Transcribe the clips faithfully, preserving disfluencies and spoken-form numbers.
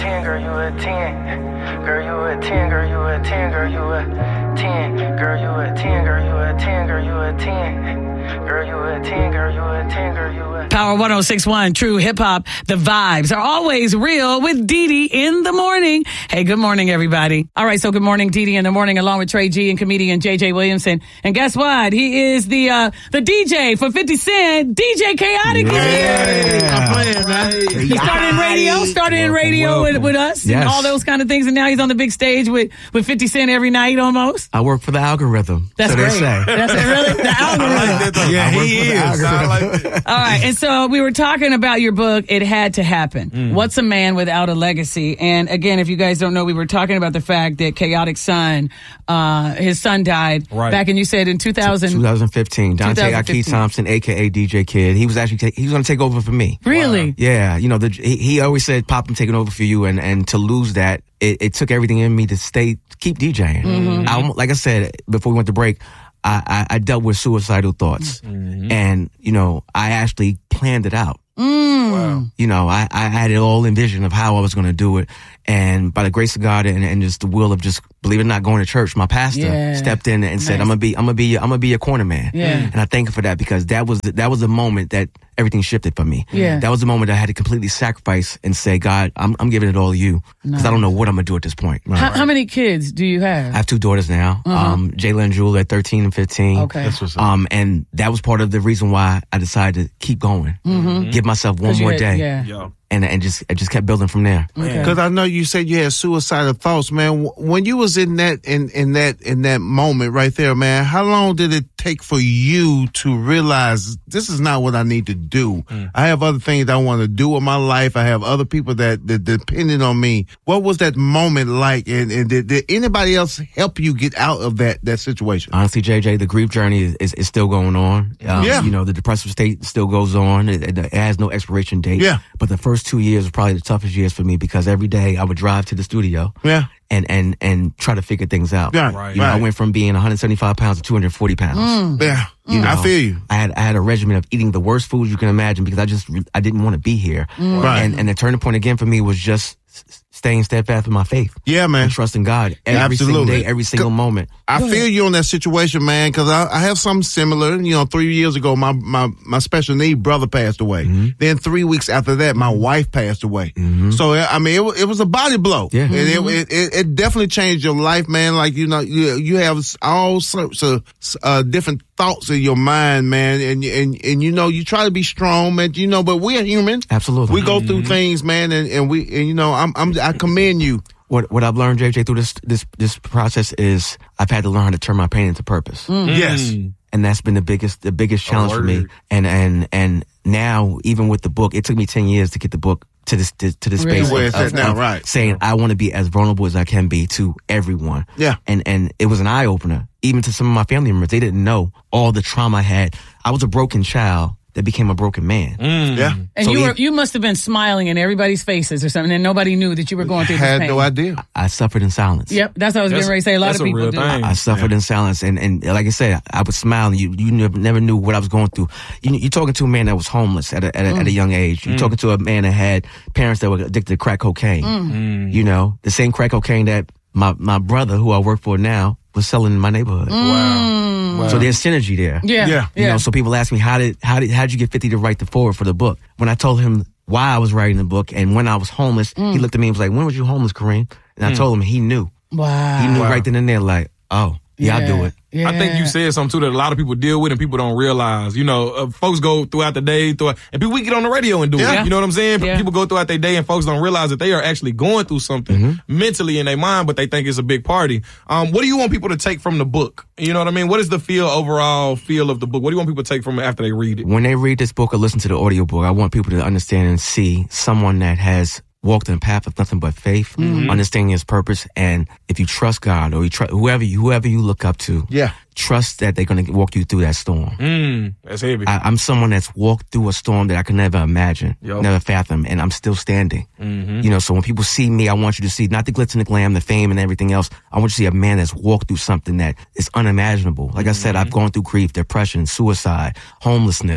ten, girl, you a ten. Girl, you a ten, girl, you a ten, girl, you a ten. Girl, you a ten, girl, you a ten, girl, you a ten. Girl, you a ten, girl, you a ten, girl, you a Power one oh six point one, True Hip Hop. The vibes are always real with Dee Dee in the morning. Hey, good morning, everybody. All right, so good morning, Dee Dee in the morning, along with Trey G and comedian J J Williamson. And guess what? He is the uh, the D J for fifty Cent. D J Chaotic is here. I'm playing, man. He started in radio, started in radio with, with us, Yes. and all those kind of things, and now he's on the big stage with, with fifty Cent every night almost. I work for the algorithm. That's so great. They say. That's really the algorithm. Yeah, I work he for the is. algorithm. I like that. All right, and so we were talking about your book, It Had to Happen. Mm. What's a man without a legacy? And again, if you guys don't know, we were talking about the fact that Chaotic's son, uh, his son died Right. back in, you said, in two thousand. twenty fifteen. Dante twenty Akeem fifteen. Thompson, a k a. D J Kid. He was actually, ta- he was going to take over for me. Really? Yeah, you know, the, he, he always said, Pop, I'm taking over for you. And, and to lose that, it, it took everything in me to stay, keep DJing. Mm-hmm. I, almo- like I said, before we went to break, I, I, I dealt with suicidal thoughts. Mm-hmm. And, you know, I actually planned it out. Mm. Wow. You know, I, I had it all envisioned of how I was going to do it. And by the grace of God and, and just the will of just, believe it or not, going to church, my pastor Yeah. stepped in and said, Nice. I'm going to be, I'm going to be, I'm going to be a corner man. Yeah. And I thank him for that because that was, the, that was the moment that everything shifted for me. Yeah. That was the moment I had to completely sacrifice and say, God, I'm, I'm giving it all to you because I don't know what I'm going to do at this point. How, how many kids do you have? I have two daughters now, um, Jayla and Jewel at thirteen and fifteen. Okay. That's what's up. Um, and that was part of the reason why I decided to keep going, give myself one 'Cause you more had- day. Yeah. Yo. And, and just, I just kept building from there. Okay. Because I know you said you had suicidal thoughts, man. Wh- When you was in that in, in that in that moment right there, man, how long did it take for you to realize this is not what I need to do? I have other things I want to do with my life. I have other people that that depending on me. What was that moment like? And, and did, did anybody else help you get out of that that situation? Honestly, J J, the grief journey is, is, is still going on. Um, Yeah. You know, the depressive state still goes on. It, it, it has no expiration date. Yeah. But the first two years were probably the toughest years for me because every day I would drive to the studio. Yeah. And, and, and try to figure things out. Yeah, You know, right. I went from being one hundred seventy-five pounds to two hundred forty pounds. Yeah. You know, I feel you. I had I had a regimen of eating the worst foods you can imagine because I just re- I didn't want to be here. Right. And and the turning point again for me was just s- staying steadfast in my faith. Yeah, man. And trusting God every single Absolutely. day, every single moment. I feel you on that situation, man, because I, I have something similar. You know, three years ago, my, my, my special need brother passed away. Mm-hmm. Then three weeks after that, my wife passed away. So, I mean, it, wa- it was a body blow. Yeah. And it, it, it, it definitely changed your life, man. Like, you know, you, you have all sorts of uh, different thoughts in your mind, man. And, and, and, you know, you try to be strong, man, you know, but we're human. Absolutely. We go through things, man, and, and we, and, you know, I'm, I'm, I commend you. What what I've learned, J J, through this this this process is I've had to learn how to turn my pain into purpose, Yes. and that's been the biggest the biggest challenge for me. word. And and and now, even with the book, it took me ten years to get the book to this to, to this Really? space Where of, it's at of- now, of right. saying I want to be as vulnerable as I can be to everyone. Yeah. and and it was an eye opener, even to some of my family members. They didn't know all the trauma I had. I was a broken child that became a broken man. Yeah. And So you he- were you must have been smiling in everybody's faces or something, and nobody knew that you were going through this Had pain. no idea. I suffered in silence. Yep, that's what I was That's- getting ready to say. A lot that's of a people real do. thing. I suffered in silence, and, and like I said, I would smile, and you you never, never knew what I was going through. You, you're talking to a man that was homeless at a, at a, at a young age. You're talking to a man that had parents that were addicted to crack cocaine. You know, the same crack cocaine that my, my brother, who I work for now, was selling in my neighborhood. Wow. wow. So there's synergy there. Yeah, Yeah. You know, so people ask me, how did how did how did you get fifty to write the forward for the book? When I told him why I was writing the book and when I was homeless, he looked at me and was like, "When was you homeless, Kareem?" And I told him he knew. Wow. He knew right then and there, like, "Oh, yeah, I'll do it." Yeah. I think you said something too that a lot of people deal with and people don't realize. You know, uh, folks go throughout the day, throughout, and people we get on the radio and do Yeah. it. You know what I'm saying? Yeah. People go throughout their day and folks don't realize that they are actually going through something Mm-hmm. mentally in their mind, but they think it's a big party. Um, what do you want people to take from the book? You know what I mean? What is the feel, overall feel of the book? What do you want people to take from it after they read it? When they read this book or listen to the audiobook, I want people to understand and see someone that has walked in a path of nothing but faith, understanding his purpose, and if you trust God or you tr- whoever you, whoever you look up to, Yeah. trust that they're going to walk you through that storm. Mm, that's heavy. I, I'm someone that's walked through a storm that I could never imagine, Yup. never fathom, and I'm still standing. You know, so when people see me, I want you to see not the glitz and the glam, the fame and everything else. I want you to see a man that's walked through something that is unimaginable. Like I said, I've gone through grief, depression, suicide, homelessness,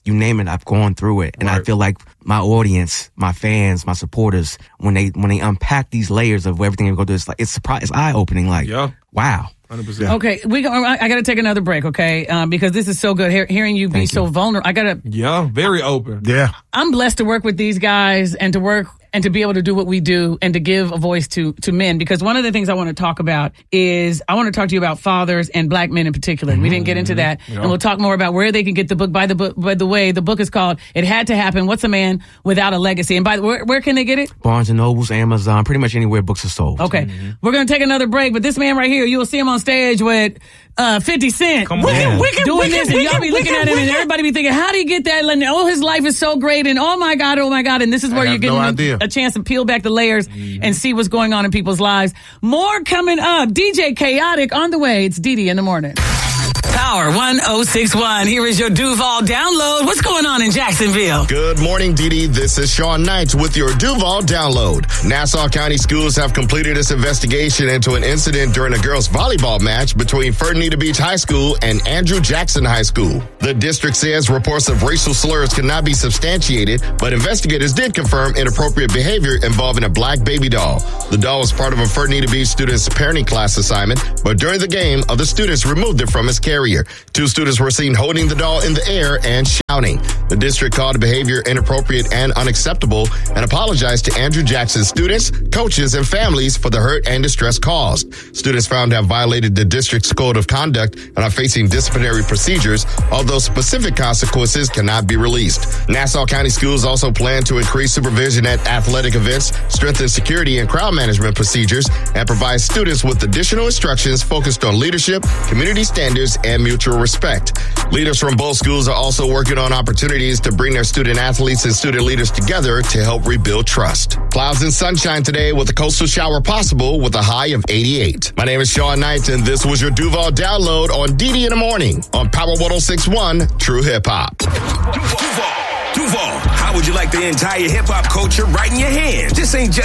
you name it, I've gone through it. And Right. I feel like my audience, my fans, my supporters, when they when they unpack these layers of everything they go through, it's like it's surprise, it's eye opening. Like, Yeah. wow. one hundred percent. Okay, we go, I got to take another break, okay? Um, because this is so good. Hear, hearing you be Thank so you. vulnerable. I got to, Yeah, very open. Yeah. I'm blessed to work with these guys and to work and to be able to do what we do and to give a voice to, to men. Because one of the things I want to talk about is I want to talk to you about fathers and black men in particular. We didn't get into that. And we'll talk more about where they can get the book. By the book, by the way, the book is called It Had to Happen. What's a Man Without a Legacy? And by the where, where can they get it? Barnes and Nobles, Amazon, pretty much anywhere books are sold. Okay. We're going to take another break, but this man right here, you will see him on stage with uh, fifty Cent. Come on. Yeah. Wicked, doing this, and y'all be looking at him, and everybody be thinking, how did he get that? And, oh, his life is so great, and oh my God, oh my God. And this is where have you're no getting idea. a, a chance to peel back the layers and see what's going on in people's lives. More coming up. D J Chaotic on the way. It's Dee Dee in the morning. Power one oh six one. Here is your Duval download. What's going on in Jacksonville? Good morning, Dee Dee. This is Sean Knight with your Duval download. Nassau County Schools have completed its investigation into an incident during a girls' volleyball match between Fernita Beach High School and Andrew Jackson High School. The district says reports of racial slurs cannot be substantiated, but investigators did confirm inappropriate behavior involving a black baby doll. The doll was part of a Fernita Beach student's parenting class assignment, but during the game, other students removed it from its carrier. Two students were seen holding the doll in the air and shouting. The district called the behavior inappropriate and unacceptable and apologized to Andrew Jackson's students, coaches, and families for the hurt and distress caused. Students found to have violated the district's code of conduct and are facing disciplinary procedures, although specific consequences cannot be released. Nassau County Schools also plan to increase supervision at athletic events, strengthen security and crowd management procedures, and provide students with additional instructions focused on leadership, community standards, and mutual respect. Leaders from both schools are also working on opportunities to bring their student athletes and student leaders together to help rebuild trust. Clouds and sunshine today with a coastal shower possible with a high of eighty-eight. My name is Sean Knight, and this was your Duval download on D D in the morning on Power one oh six one True Hip Hop. Duval, Duval, how would you like the entire hip hop culture right in your hands? This ain't just